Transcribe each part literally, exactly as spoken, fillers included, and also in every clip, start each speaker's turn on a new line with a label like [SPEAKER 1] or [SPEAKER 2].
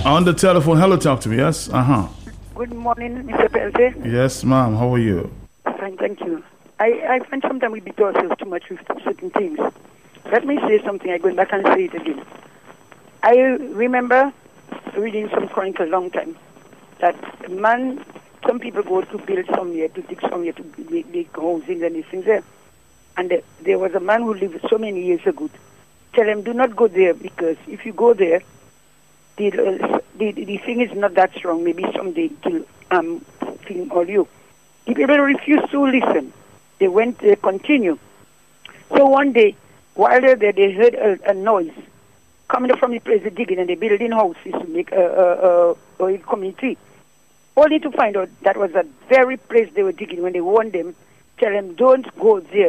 [SPEAKER 1] On the telephone. Hello, talk to me. Yes. Uh huh.
[SPEAKER 2] Good morning, Mister Pelte.
[SPEAKER 1] Yes, ma'am. How are you?
[SPEAKER 2] Fine, thank you. I, I find sometimes we beat ourselves too much with certain things. Let me say something. I go back and say it again. I remember reading some chronicle a long time that a man, some people go to build somewhere, to dig somewhere, to make, make housing and these things there. And uh, there was a man who lived so many years ago. Tell him, do not go there, because if you go there, the, uh, the, the thing is not that strong. Maybe someday it will um, thing or you. The people refused to listen. They went, they continue. So one day, while they're there, they heard a, a noise coming from the place they're digging, and they're building houses to make a, a, a, a community. Only to find out that was the very place they were digging. When they warned them, tell them, don't go there.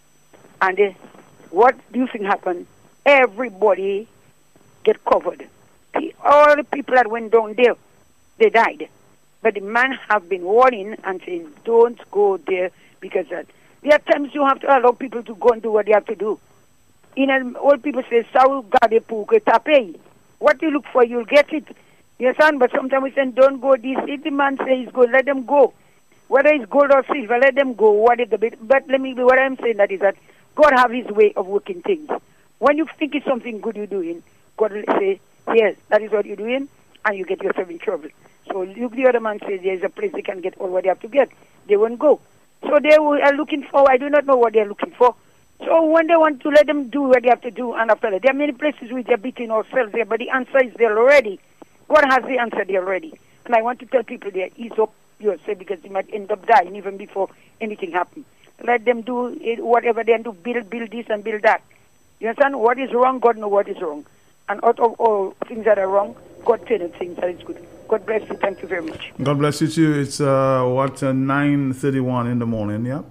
[SPEAKER 2] And they, what do you think happened? Everybody get covered. The, all the people that went down there, they died. But the man have been warning and saying, don't go there, because uh, there are times you have to allow people to go and do what they have to do. You know, old people say, "Sao gade puke tape." What you look for, you'll get it. You understand? But sometimes we say, don't go this. If the man says he's good, let them go. Whether it's gold or silver, let them go. What is the bit? But let me, what I'm saying that is that God have his way of working things. When you think it's something good you're doing, God will say, yes, that is what you're doing, and you get yourself in trouble. So look, the other man says there's a place they can get all what they have to get. They won't go. So they are looking for, I do not know what they're looking for. So when they want to let them do what they have to do, and after that, there are many places where they're beating ourselves there, but the answer is there already. God has the answer there already. And I want to tell people there, ease up yourself, because you might end up dying even before anything happens. Let them do it, whatever they do, build, build this and build that. You understand? What is wrong, God knows what is wrong. And out of all things that are wrong, God turns things that is good. God bless you. Thank you very much.
[SPEAKER 1] God bless you too. It's uh, what uh, nine thirty-one in the morning. Yeah.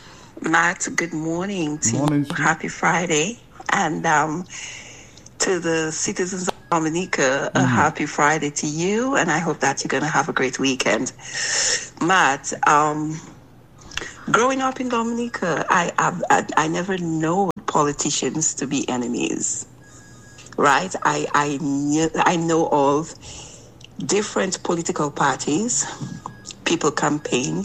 [SPEAKER 3] Matt, good morning to
[SPEAKER 1] morning,
[SPEAKER 3] you. Happy Friday. And um, to the citizens of Dominica, mm-hmm. a happy Friday to you. And I hope that you're going to have a great weekend. Matt, um, growing up in Dominica, I, I, I, I never know politicians to be enemies. Right? I, I, knew, I know of different political parties. People campaigned.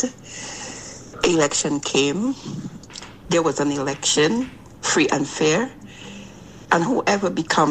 [SPEAKER 3] Election came. There was an election, free and fair. And whoever becomes